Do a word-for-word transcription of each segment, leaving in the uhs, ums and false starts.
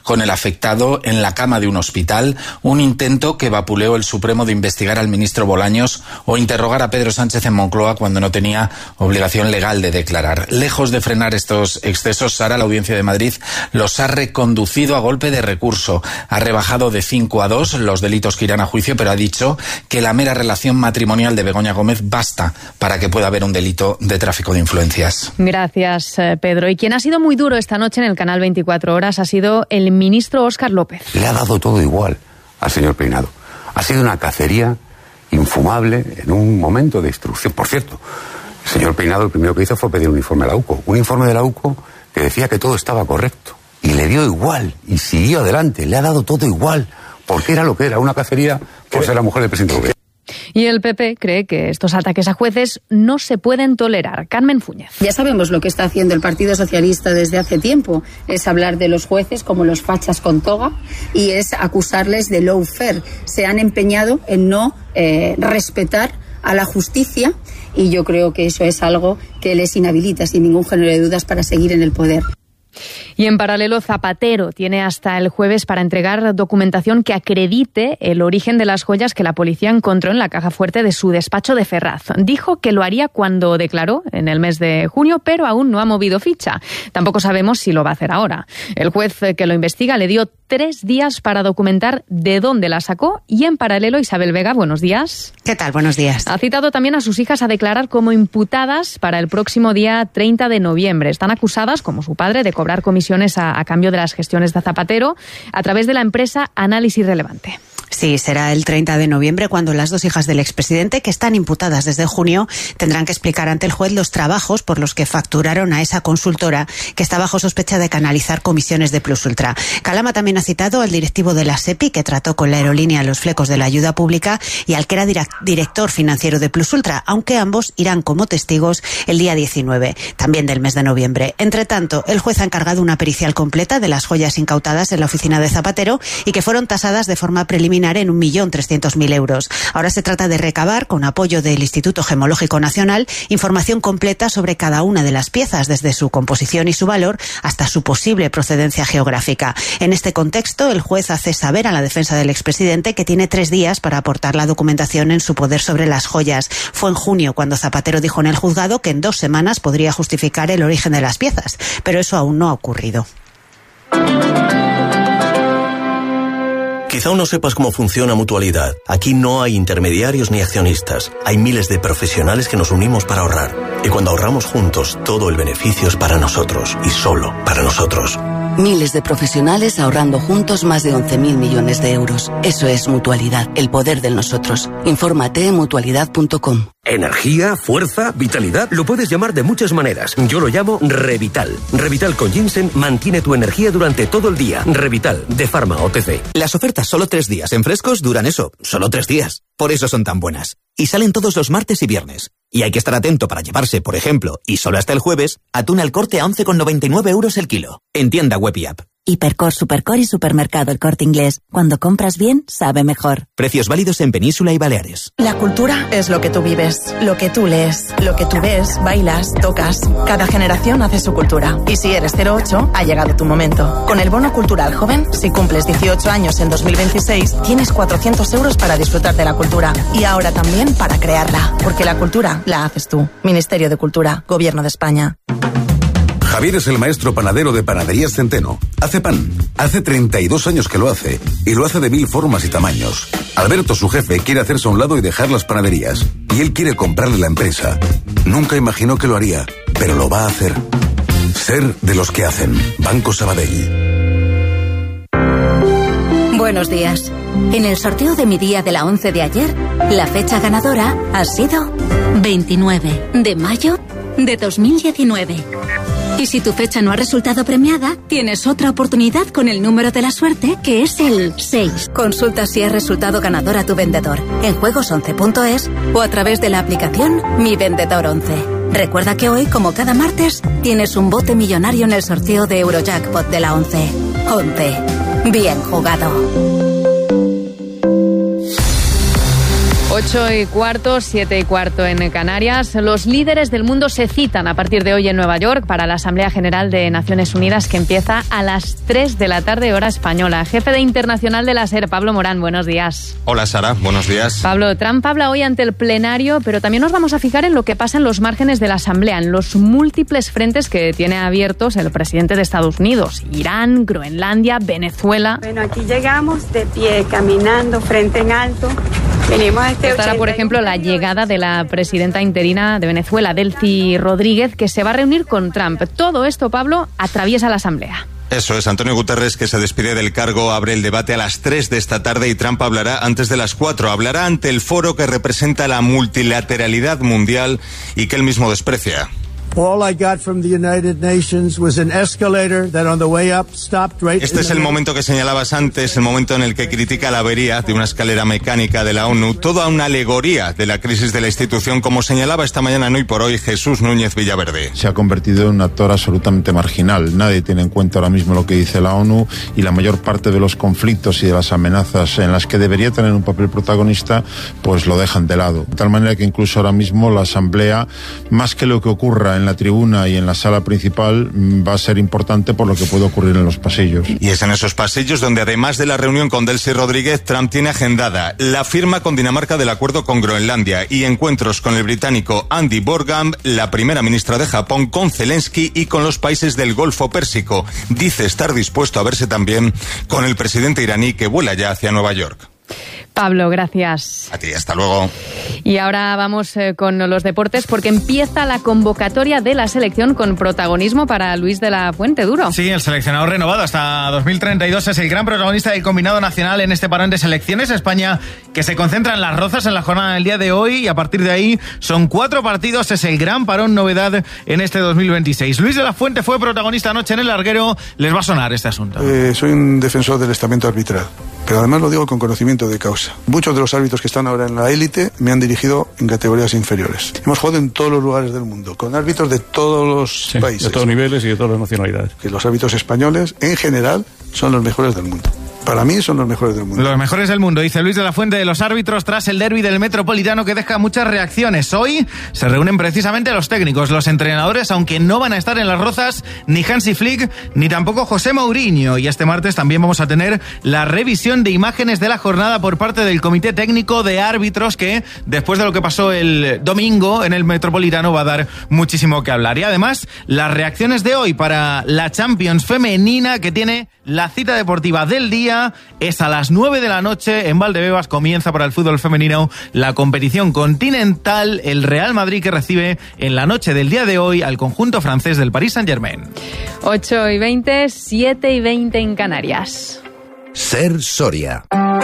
con el afectado en la cama de un hospital, un intento que vapuleó el Supremo de investigar al ministro Bolaños o interrogar a Pedro Sánchez en Moncloa cuando no tenía obligación legal de declarar. Lejos de frenar estos excesos, Sara, la Audiencia de Madrid los ha reconducido a golpe de recurso. Ha rebajado de cinco a dos los delitos que irán a juicio, pero ha dicho que la mera relación matrimonial de Begoña Gómez basta para que pueda haber un delito de tráfico de influencias. Gracias, Pedro. Y quien ha sido muy duro esta noche en el canal veinticuatro horas ha sido el ministro Óscar López. Le ha dado todo igual al señor Peinado. Ha sido una cacería infumable en un momento de instrucción. Por cierto, el señor Peinado lo primero que hizo fue pedir un informe a la U C O. Un informe de la U C O que decía que todo estaba correcto. Y le dio igual. Y siguió adelante. Le ha dado todo igual. Porque era lo que era. Una cacería por ser la mujer del presidente López. Y el P P cree que estos ataques a jueces no se pueden tolerar. Carmen Fúñez. Ya sabemos lo que está haciendo el Partido Socialista desde hace tiempo. Es hablar de los jueces como los fachas con toga y es acusarles de lawfare. Se han empeñado en no eh, respetar a la justicia y yo creo que eso es algo que les inhabilita sin ningún género de dudas para seguir en el poder. Y en paralelo, Zapatero tiene hasta el jueves para entregar documentación que acredite el origen de las joyas que la policía encontró en la caja fuerte de su despacho de Ferraz. Dijo que lo haría cuando declaró en el mes de junio, pero aún no ha movido ficha. Tampoco sabemos si lo va a hacer ahora. El juez que lo investiga le dio tres días para documentar de dónde la sacó y en paralelo, Isabel Vega, buenos días. ¿Qué tal? Buenos días. Ha citado también a sus hijas a declarar como imputadas para el próximo día treinta de noviembre. Están acusadas, como su padre, de cobrar comisiones a, a cambio de las gestiones de Zapatero a través de la empresa Análisis Relevante. Sí, será el treinta de noviembre cuando las dos hijas del expresidente, que están imputadas desde junio, tendrán que explicar ante el juez los trabajos por los que facturaron a esa consultora que está bajo sospecha de canalizar comisiones de Plus Ultra. Calama también ha citado al directivo de la SEPI, que trató con la aerolínea los flecos de la ayuda pública, y al que era director financiero de Plus Ultra, aunque ambos irán como testigos el día diecinueve, también del mes de noviembre. Entre tanto, el juez ha encargado una pericial completa de las joyas incautadas en la oficina de Zapatero y que fueron tasadas de forma preliminar en un millón trescientos mil euros. Ahora se trata de recabar, con apoyo del Instituto Gemológico Nacional, información completa sobre cada una de las piezas, desde su composición y su valor hasta su posible procedencia geográfica. En este contexto, el juez hace saber a la defensa del expresidente que tiene tres días para aportar la documentación en su poder sobre las joyas. Fue en junio cuando Zapatero dijo en el juzgado que en dos semanas podría justificar el origen de las piezas, pero eso aún no ha ocurrido. Quizá aún no sepas cómo funciona Mutualidad. Aquí no hay intermediarios ni accionistas. Hay miles de profesionales que nos unimos para ahorrar. Y cuando ahorramos juntos, todo el beneficio es para nosotros y solo para nosotros. Miles de profesionales ahorrando juntos más de once mil millones de euros. Eso es Mutualidad, el poder del nosotros. Infórmate en mutualidad punto com. Energía, fuerza, vitalidad, lo puedes llamar de muchas maneras. Yo lo llamo Revital. Revital con ginseng mantiene tu energía durante todo el día. Revital, de Pharma O T C. Las ofertas solo tres días en frescos duran eso, solo tres días. Por eso son tan buenas. Y salen todos los martes y viernes. Y hay que estar atento para llevarse, por ejemplo, y solo hasta el jueves, atún al Corte a once con noventa y nueve euros el kilo. En tienda web y app. Hipercor, Supercor y Supermercado El Corte Inglés. Cuando compras bien, sabe mejor. Precios válidos en Península y Baleares. La cultura es lo que tú vives, lo que tú lees, lo que tú ves, bailas, tocas. Cada generación hace su cultura. Y si eres cero ocho, ha llegado tu momento. Con el Bono Cultural Joven, si cumples dieciocho años en dos mil veintiséis, tienes cuatrocientos euros para disfrutar de la cultura. Y ahora también para crearla. Porque la cultura la haces tú. Ministerio de Cultura, Gobierno de España. Javier es el maestro panadero de Panaderías Centeno. Hace pan. Hace treinta y dos años que lo hace. Y lo hace de mil formas y tamaños. Alberto, su jefe, quiere hacerse a un lado y dejar las panaderías. Y él quiere comprarle la empresa. Nunca imaginó que lo haría, pero lo va a hacer. Ser de los que hacen. Banco Sabadell. Buenos días. En el sorteo de mi día de la once de ayer, la fecha ganadora ha sido veintinueve de mayo de dos mil diecinueve. Y si tu fecha no ha resultado premiada, tienes otra oportunidad con el número de la suerte, que es el seis. Consulta si has resultado ganador a tu vendedor en juegos once punto es o a través de la aplicación Mi Vendedor once. Recuerda que hoy, como cada martes, tienes un bote millonario en el sorteo de Eurojackpot de la once. once. Bien jugado. Ocho y cuarto, siete y cuarto en Canarias. Los líderes del mundo se citan a partir de hoy en Nueva York para la Asamblea General de Naciones Unidas, que empieza a las tres de la tarde, hora española. Jefe de Internacional de la SER, Pablo Morán, buenos días. Hola Sara, buenos días. Pablo, Trump habla hoy ante el plenario, pero también nos vamos a fijar en lo que pasa en los márgenes de la Asamblea, en los múltiples frentes que tiene abiertos el presidente de Estados Unidos: Irán, Groenlandia, Venezuela. Bueno, aquí llegamos de pie, caminando, frente en alto. Venimos a este Estará, por ejemplo, la llegada de la presidenta interina de Venezuela, Delcy Rodríguez, que se va a reunir con Trump. Todo esto, Pablo, atraviesa la Asamblea. Eso es, Antonio Guterres, que se despide del cargo, abre el debate a las tres de esta tarde y Trump hablará antes de las cuatro. Hablará ante el foro que representa la multilateralidad mundial y que él mismo desprecia. Este es el momento que señalabas antes, el momento en el que critica la avería de una escalera mecánica de la ONU, toda una alegoría de la crisis de la institución, como señalaba esta mañana en Hoy por Hoy Jesús Núñez Villaverde. Se ha convertido en un actor absolutamente marginal. Nadie tiene en cuenta ahora mismo lo que dice la ONU y la mayor parte de los conflictos y de las amenazas en las que debería tener un papel protagonista, pues lo dejan de lado. De tal manera que incluso ahora mismo la Asamblea, más que lo que ocurra en la tribuna y en la sala principal, va a ser importante por lo que puede ocurrir en los pasillos. Y es en esos pasillos donde, además de la reunión con Delcy Rodríguez, Trump tiene agendada la firma con Dinamarca del acuerdo con Groenlandia y encuentros con el británico Andy Borgham, la primera ministra de Japón, con Zelensky y con los países del Golfo Pérsico. Dice estar dispuesto a verse también con el presidente iraní, que vuela ya hacia Nueva York. Pablo, gracias. A ti, hasta luego. Y ahora vamos eh, con los deportes, porque empieza la convocatoria de la selección con protagonismo para Luis de la Fuente. Duro. Sí, el seleccionador renovado hasta dos mil treinta y dos es el gran protagonista del combinado nacional en este parón de selecciones. España, que se concentra en las Rozas en la jornada del día de hoy, y a partir de ahí son cuatro partidos. Es el gran parón novedad en este dos mil veintiséis. Luis de la Fuente fue protagonista anoche en el larguero. Les va a sonar este asunto. Eh, soy un defensor del estamento arbitral, pero además lo digo con conocimiento de causa. Muchos de los árbitros que están ahora en la élite me han dirigido en categorías inferiores. Hemos jugado en todos los lugares del mundo, con árbitros de todos los sí, países. De todos niveles y de todas las nacionalidades. Que los árbitros españoles, en general, son los mejores del mundo. Para mí son los mejores del mundo. Los mejores del mundo, dice Luis de la Fuente de los árbitros tras el derbi del Metropolitano, que deja muchas reacciones. Hoy se reúnen precisamente los técnicos, los entrenadores, aunque no van a estar en las Rozas ni Hansi Flick ni tampoco José Mourinho. Y este martes también vamos a tener la revisión de imágenes de la jornada por parte del Comité Técnico de Árbitros, que después de lo que pasó el domingo en el Metropolitano va a dar muchísimo que hablar. Y además, las reacciones de hoy para la Champions femenina, que tiene la cita deportiva del día. Es a las nueve de la noche en Valdebebas. Comienza para el fútbol femenino la competición continental. El Real Madrid, que recibe en la noche del día de hoy al conjunto francés del Paris Saint-Germain. ocho y veinte, siete y veinte en Canarias. Ser Soria.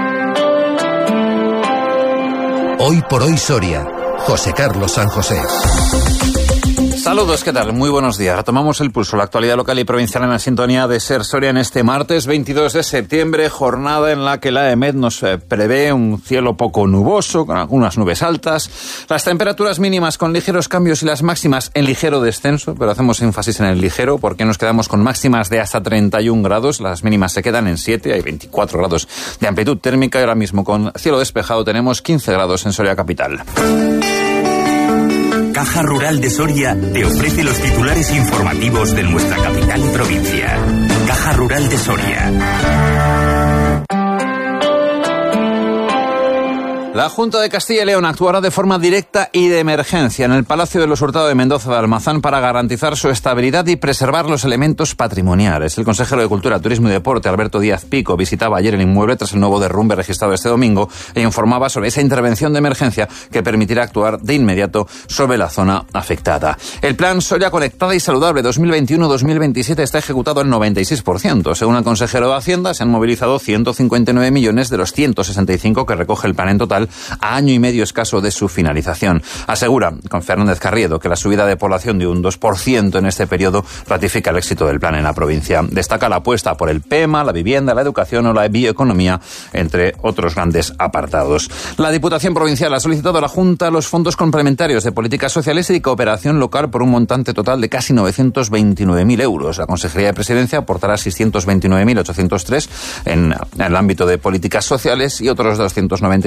Hoy por hoy Soria. José Carlos San José. Saludos, ¿qué tal? Muy buenos días. Retomamos el pulso, la actualidad local y provincial en la sintonía de Ser Soria en este martes veintidós de septiembre, jornada en la que la EMET nos prevé un cielo poco nuboso, con algunas nubes altas, las temperaturas mínimas con ligeros cambios y las máximas en ligero descenso, pero hacemos énfasis en el ligero porque nos quedamos con máximas de hasta treinta y un grados, las mínimas se quedan en siete, hay veinticuatro grados de amplitud térmica y ahora mismo con cielo despejado tenemos quince grados en Soria capital. Caja Rural de Soria te ofrece los titulares informativos de nuestra capital y provincia. Caja Rural de Soria. La Junta de Castilla y León actuará de forma directa y de emergencia en el Palacio de los Hurtado de Mendoza de Almazán para garantizar su estabilidad y preservar los elementos patrimoniales. El consejero de Cultura, Turismo y Deporte, Alberto Díaz Pico, visitaba ayer el inmueble tras el nuevo derrumbe registrado este domingo e informaba sobre esa intervención de emergencia que permitirá actuar de inmediato sobre la zona afectada. El plan Soria Conectada y Saludable dos mil veintiuno dos mil veintisiete está ejecutado al noventa y seis por ciento. Según el consejero de Hacienda, se han movilizado ciento cincuenta y nueve millones de los ciento sesenta y cinco que recoge el plan en total a año y medio escaso de su finalización. Asegura con Fernández Carriedo que la subida de población de un dos por ciento en este periodo ratifica el éxito del plan en la provincia. Destaca la apuesta por el P E M A, la vivienda, la educación o la bioeconomía, entre otros grandes apartados. La Diputación Provincial ha solicitado a la Junta los fondos complementarios de políticas sociales y de cooperación local por un montante total de casi novecientos veintinueve mil euros. La Consejería de Presidencia aportará seiscientos veintinueve mil ochocientos tres en, en el ámbito de políticas sociales y otros doscientos noventa y ocho mil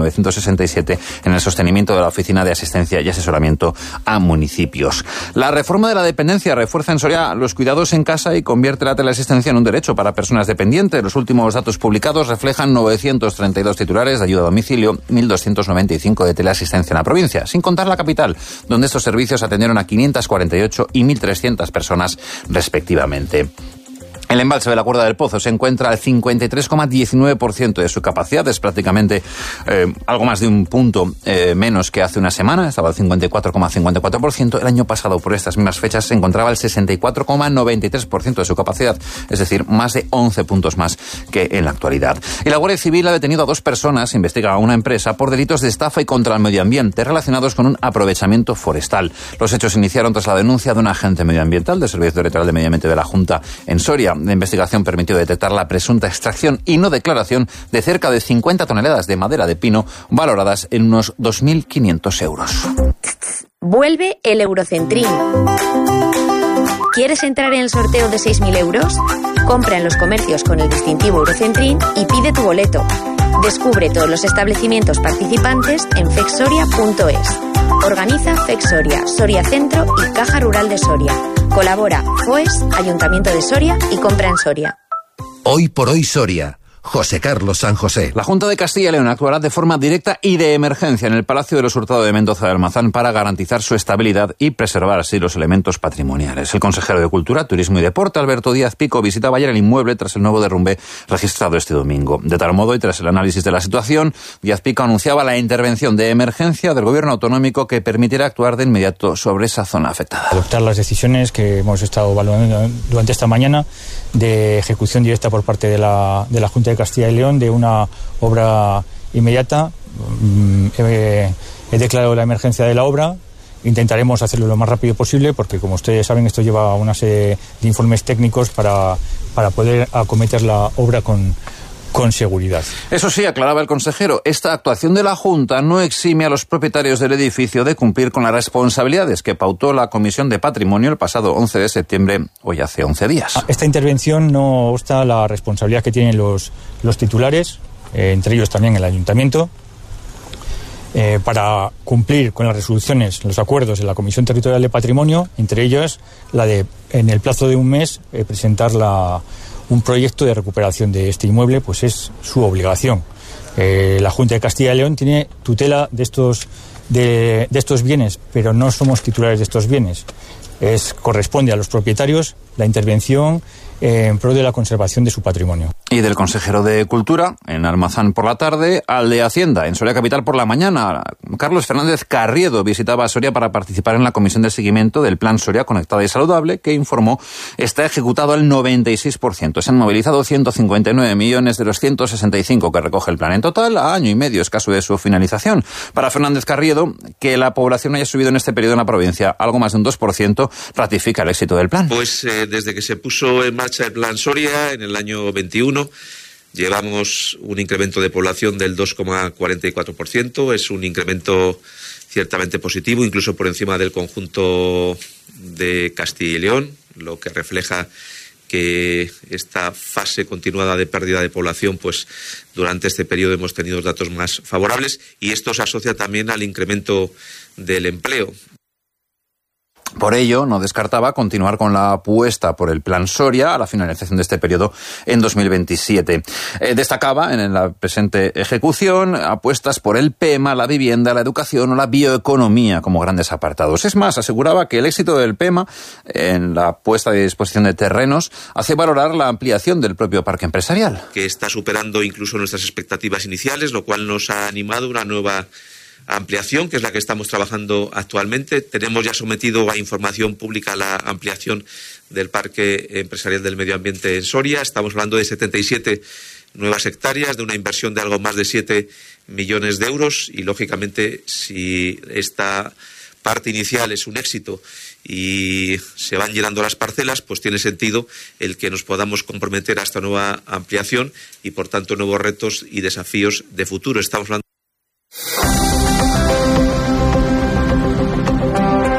novecientos sesenta y siete en el sostenimiento de la Oficina de Asistencia y Asesoramiento a Municipios. La reforma de la dependencia refuerza en Soria los cuidados en casa y convierte la teleasistencia en un derecho para personas dependientes. Los últimos datos publicados reflejan novecientos treinta y dos titulares de ayuda a domicilio, mil doscientos noventa y cinco de teleasistencia en la provincia, sin contar la capital, donde estos servicios atendieron a quinientas cuarenta y ocho y mil trescientas personas respectivamente. El embalse de la Cuerda del Pozo se encuentra al cincuenta y tres coma diecinueve por ciento de su capacidad. Es prácticamente eh, algo más de un punto eh, menos que hace una semana. Estaba al cincuenta y cuatro coma cincuenta y cuatro por ciento. El año pasado, por estas mismas fechas, se encontraba al sesenta y cuatro coma noventa y tres por ciento de su capacidad. Es decir, más de once puntos más que en la actualidad. Y la Guardia Civil ha detenido a dos personas, investiga a una empresa, por delitos de estafa y contra el medio ambiente relacionados con un aprovechamiento forestal. Los hechos se iniciaron tras la denuncia de un agente medioambiental del Servicio Territorial de Medio Ambiente de la Junta en Soria. La investigación permitió detectar la presunta extracción y no declaración de cerca de cincuenta toneladas de madera de pino valoradas en unos dos mil quinientos euros. Vuelve el Eurocentrín. ¿Quieres entrar en el sorteo de seis mil euros? Compra en los comercios con el distintivo Eurocentrín y pide tu boleto. Descubre todos los establecimientos participantes en fexsoria punto es. Organiza Fexsoria, Soria Centro y Caja Rural de Soria. Colabora F O E S, Ayuntamiento de Soria y Compra en Soria. Hoy por hoy Soria. José Carlos San José. La Junta de Castilla y León actuará de forma directa y de emergencia en el Palacio de los Hurtado de Mendoza de Almazán para garantizar su estabilidad y preservar así los elementos patrimoniales. El consejero de Cultura, Turismo y Deporte, Alberto Díaz Pico, visitaba ayer el inmueble tras el nuevo derrumbe registrado este domingo. De tal modo, y tras el análisis de la situación, Díaz Pico anunciaba la intervención de emergencia del Gobierno autonómico que permitirá actuar de inmediato sobre esa zona afectada. Adoptar las decisiones que hemos estado evaluando durante esta mañana de ejecución directa por parte de la, de la Junta de Castilla y León de una obra inmediata. He, he declarado la emergencia de la obra. Intentaremos hacerlo lo más rápido posible porque, como ustedes saben, esto lleva una serie de informes técnicos para, para poder acometer la obra con, con seguridad. Eso sí, aclaraba el consejero, esta actuación de la Junta no exime a los propietarios del edificio de cumplir con las responsabilidades que pautó la Comisión de Patrimonio el pasado once de septiembre, hoy hace once días. Esta intervención no obsta la responsabilidad que tienen los, los titulares, eh, entre ellos también el Ayuntamiento, eh, para cumplir con las resoluciones, los acuerdos de la Comisión Territorial de Patrimonio, entre ellos la de, en el plazo de un mes, eh, presentar la un proyecto de recuperación de este inmueble, pues es su obligación. Eh, la Junta de Castilla y León tiene tutela de estos, de, de estos bienes, pero no somos titulares de estos bienes. Es, corresponde a los propietarios la intervención eh, en pro de la conservación de su patrimonio. Y del consejero de Cultura, en Almazán por la tarde, al de Hacienda, en Soria Capital por la mañana. Carlos Fernández Carriedo visitaba a Soria para participar en la comisión de seguimiento del Plan Soria Conectada y Saludable, que informó está ejecutado al noventa y seis por ciento. Se han movilizado ciento cincuenta y nueve millones de los ciento sesenta y cinco que recoge el plan en total, a año y medio escaso de su finalización. Para Fernández Carriedo, que la población haya subido en este periodo en la provincia algo más de un dos por ciento, ratifica el éxito del plan. Pues eh, desde que se puso en marcha el Plan Soria en el año veintiuno, llevamos un incremento de población del dos coma cuarenta y cuatro por ciento. Es un incremento ciertamente positivo, incluso por encima del conjunto de Castilla y León, lo que refleja que esta fase continuada de pérdida de población, pues durante este periodo hemos tenido datos más favorables, y esto se asocia también al incremento del empleo. Por ello, no descartaba continuar con la apuesta por el Plan Soria a la finalización de este periodo en dos mil veintisiete. Eh, destacaba en la presente ejecución apuestas por el P E M A, la vivienda, la educación o la bioeconomía como grandes apartados. Es más, aseguraba que el éxito del P E M A en la puesta a disposición de terrenos hace valorar la ampliación del propio parque empresarial. Que está superando incluso nuestras expectativas iniciales, lo cual nos ha animado una nueva ampliación, que es la que estamos trabajando actualmente. Tenemos ya sometido a información pública la ampliación del Parque Empresarial del Medio Ambiente en Soria. Estamos hablando de setenta y siete nuevas hectáreas, de una inversión de algo más de siete millones de euros, y lógicamente si esta parte inicial es un éxito y se van llenando las parcelas, pues tiene sentido el que nos podamos comprometer a esta nueva ampliación y por tanto nuevos retos y desafíos de futuro. Estamos hablando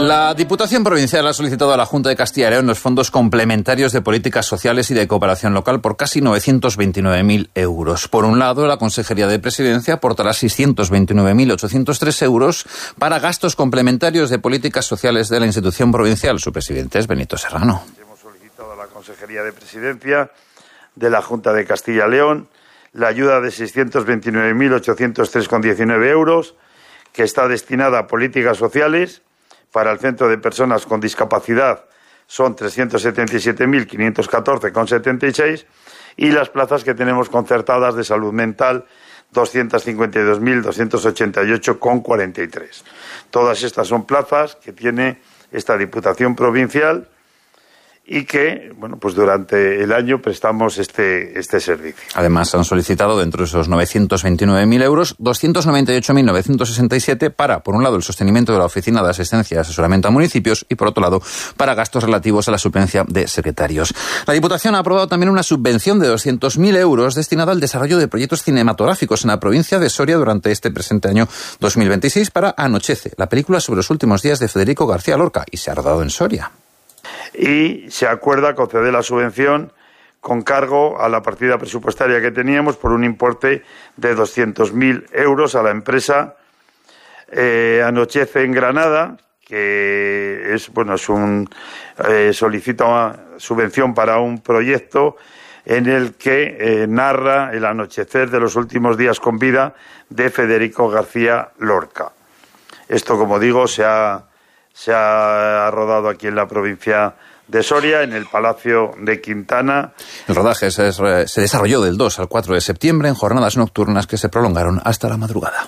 La Diputación Provincial ha solicitado a la Junta de Castilla y León los fondos complementarios de políticas sociales y de cooperación local por casi novecientos veintinueve mil euros. Por un lado, la Consejería de Presidencia aportará seiscientos veintinueve mil ochocientos tres euros para gastos complementarios de políticas sociales de la institución provincial. Su presidente es Benito Serrano. Hemos solicitado a la Consejería de Presidencia de la Junta de Castilla y León la ayuda de seiscientos veintinueve mil ochocientos tres coma diecinueve euros que está destinada a políticas sociales. Para el Centro de Personas con Discapacidad son trescientos setenta y siete mil quinientos catorce coma setenta y seis y las plazas que tenemos concertadas de salud mental doscientos cincuenta y dos mil doscientos ochenta y ocho coma cuarenta y tres. Todas estas son plazas que tiene esta Diputación Provincial y que, bueno, pues durante el año prestamos este, este servicio. Además, han solicitado dentro de esos novecientos veintinueve mil euros, doscientos noventa y ocho mil novecientos sesenta y siete para, por un lado, el sostenimiento de la Oficina de Asistencia y Asesoramiento a Municipios y, por otro lado, para gastos relativos a la suplencia de secretarios. La Diputación ha aprobado también una subvención de doscientos mil euros destinada al desarrollo de proyectos cinematográficos en la provincia de Soria durante este presente año dos mil veintiséis para Anochece, la película sobre los últimos días de Federico García Lorca, y se ha rodado en Soria. Y se acuerda conceder la subvención con cargo a la partida presupuestaria que teníamos por un importe de doscientos mil euros a la empresa eh, Anochece en Granada, que es, bueno, es un eh, solicita una subvención para un proyecto en el que eh, narra el anochecer de los últimos días con vida de Federico García Lorca. Esto, como digo, se ha Se ha rodado aquí en la provincia de Soria, en el Palacio de Quintana. El rodaje se, se desarrolló del dos al cuatro de septiembre en jornadas nocturnas que se prolongaron hasta la madrugada.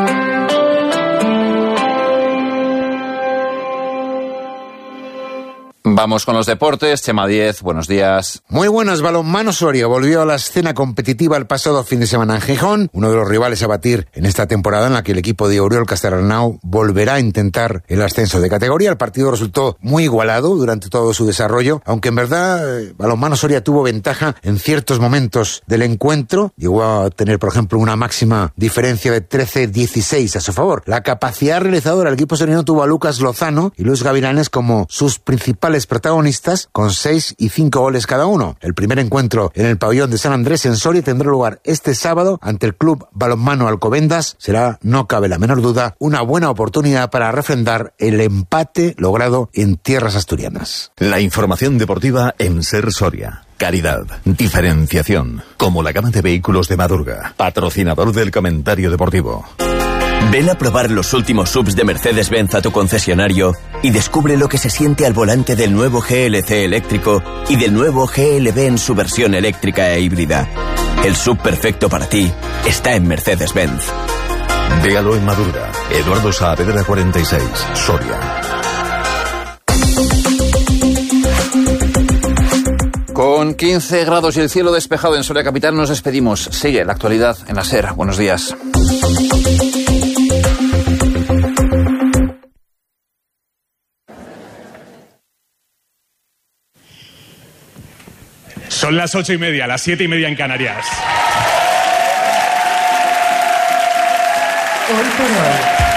Vamos con los deportes. Chema Diez, buenos días. Muy buenas. Balonmano Soria volvió a la escena competitiva el pasado fin de semana en Gijón, uno de los rivales a batir en esta temporada en la que el equipo de Oriol Castellarnau volverá a intentar el ascenso de categoría. El partido resultó muy igualado durante todo su desarrollo, aunque en verdad eh, Balonmano Soria tuvo ventaja en ciertos momentos del encuentro. Llegó a tener, por ejemplo, una máxima diferencia de trece dieciséis a su favor. La capacidad realizadora del equipo soriano tuvo a Lucas Lozano y Luis Gavilanes como sus principales protagonistas, con seis y cinco goles cada uno. El primer encuentro en el pabellón de San Andrés en Soria tendrá lugar este sábado ante el Club Balonmano Alcobendas. Será, no cabe la menor duda, una buena oportunidad para refrendar el empate logrado en tierras asturianas. La información deportiva en Ser Soria. Calidad, diferenciación, como la gama de vehículos de Madurga, patrocinador del comentario deportivo. Ven a probar los últimos subs de Mercedes-Benz a tu concesionario y descubre lo que se siente al volante del nuevo G L C eléctrico y del nuevo G L B en su versión eléctrica e híbrida. El sub perfecto para ti está en Mercedes-Benz. Véalo en Madurga, Eduardo Saavedra cuarenta y seis, Soria. Con quince grados y el cielo despejado en Soria Capital nos despedimos. Sigue la actualidad en la SER. Buenos días. Son las ocho y media, las siete y media en Canarias. Hoy por hoy.